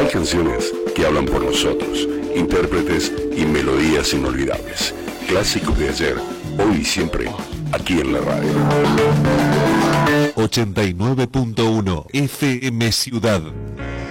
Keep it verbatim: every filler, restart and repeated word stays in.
Hay canciones que hablan por nosotros, intérpretes y melodías inolvidables. Clásicos de ayer, hoy y siempre, aquí en la radio. ochenta y nueve punto uno F M Ciudad.